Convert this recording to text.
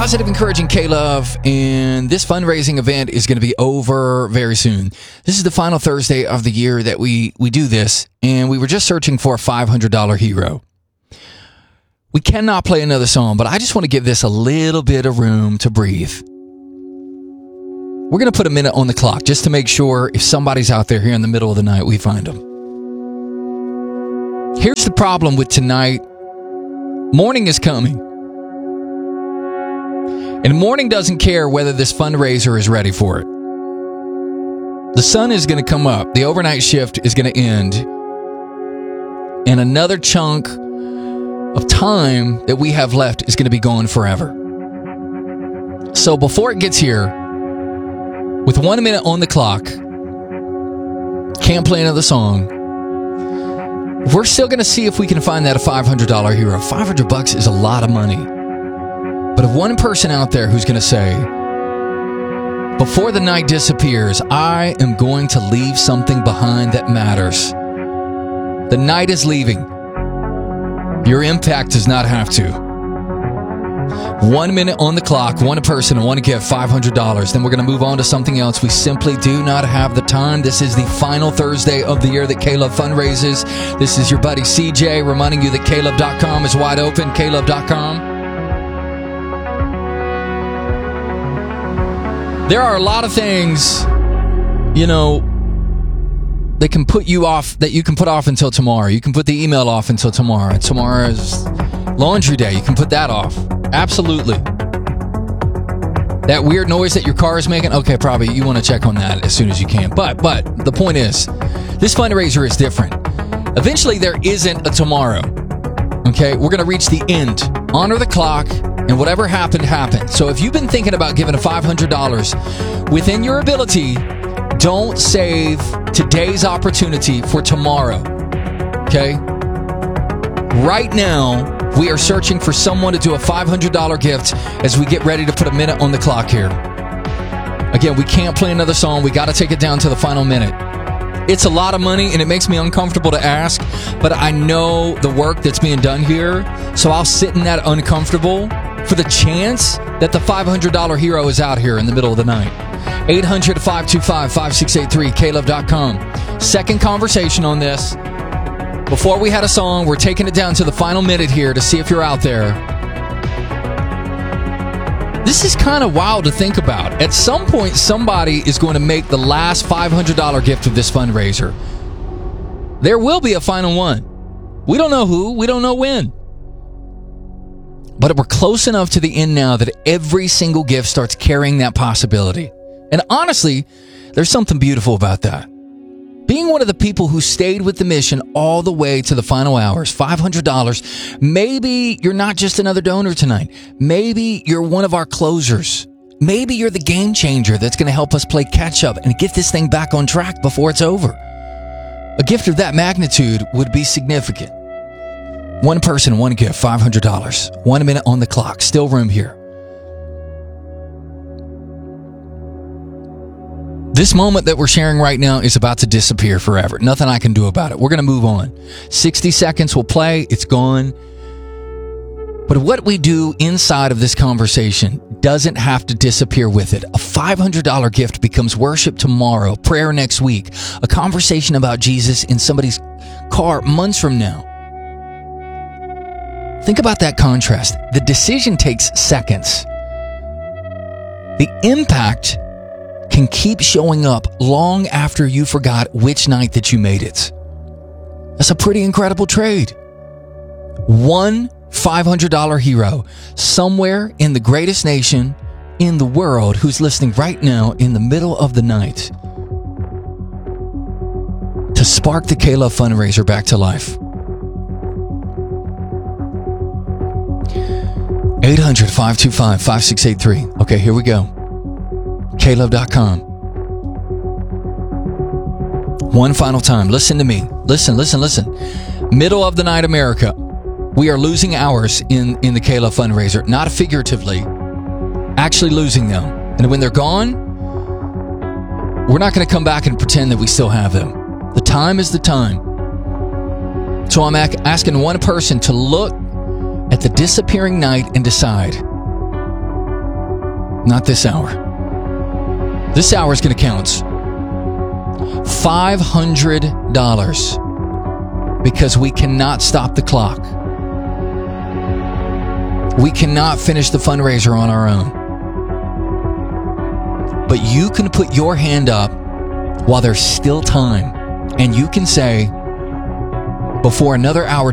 Positive, encouraging K-Love, and this fundraising event is going to be over very soon. This is the final Thursday of the year that we do this, and we were just searching for a $500 hero. We cannot play another song, but I just want to give this a little bit of room to breathe. We're going to put a minute on the clock just to make sure if somebody's out there here in the middle of the night, we find them. Here's the problem with tonight. Morning is coming. And morning doesn't care whether this fundraiser is ready for it. The sun is going to come up. The overnight shift is going to end. And another chunk of time that we have left is going to be gone forever. So before it gets here, with 1 minute on the clock, can't play another song, we're still going to see if we can find that a $500 hero. $500 is a lot of money. But if one person out there who's going to say, before the night disappears, I am going to leave something behind that matters. The night is leaving. Your impact does not have to. 1 minute on the clock, one person, one gift, $500. Then we're going to move on to something else. We simply do not have the time. This is the final Thursday of the year that K-Love fundraises. This is your buddy CJ reminding you that KLove.com is wide open. KLove.com. There are a lot of things, that can put you off, that you can put off until tomorrow. You can put the email off until tomorrow. Tomorrow's laundry day. You can put that off. Absolutely. That weird noise that your car is making, okay, probably you want to check on that as soon as you can. But the point is, this fundraiser is different. Eventually, there isn't a tomorrow. Okay, we're going to reach the end. Honor the clock. And whatever happened, happened. So if you've been thinking about giving a $500 within your ability, don't save today's opportunity for tomorrow. Okay? Right now, we are searching for someone to do a $500 gift as we get ready to put a minute on the clock here. Again, we can't play another song. We got to take it down to the final minute. It's a lot of money, and it makes me uncomfortable to ask, but I know the work that's being done here, so I'll sit in that uncomfortable for the chance that the $500 hero is out here in the middle of the night. 800-525-5683, KLove.com. Second conversation on this. Before we had a song, we're taking it down to the final minute here to see if you're out there. This is kind of wild to think about. At some point, somebody is going to make the last $500 gift of this fundraiser. There will be a final one. We don't know who. We don't know when. But we're close enough to the end now that every single gift starts carrying that possibility. And honestly, there's something beautiful about that. Being one of the people who stayed with the mission all the way to the final hours, $500, maybe you're not just another donor tonight. Maybe you're one of our closers. Maybe you're the game changer that's going to help us play catch up and get this thing back on track before it's over. A gift of that magnitude would be significant. One person, one gift, $500. 1 minute on the clock. Still room here. This moment that we're sharing right now is about to disappear forever. Nothing I can do about it. We're going to move on. 60 seconds will play. It's gone. But what we do inside of this conversation doesn't have to disappear with it. A $500 gift becomes worship tomorrow, prayer next week, a conversation about Jesus in somebody's car months from now. Think about that contrast. The decision takes seconds. The impact can keep showing up long after you forgot which night that you made it. That's a pretty incredible trade. One $500 hero somewhere in the greatest nation in the world who's listening right now in the middle of the night to spark the K-Love fundraiser back to life. 800-525-5683. Okay, here we go. KLove.com. One final time. Listen to me. Listen. Middle of the night, America. We are losing hours in the K-Love fundraiser. Not figuratively. Actually losing them. And when they're gone, we're not going to come back and pretend that we still have them. The time is the time. So I'm asking one person to look at the disappearing night and decide, Not this hour. This hour is going to count. $500. Because we cannot stop the clock. We cannot finish the fundraiser on our own. But you can put your hand up while there's still time. And you can say, before another hour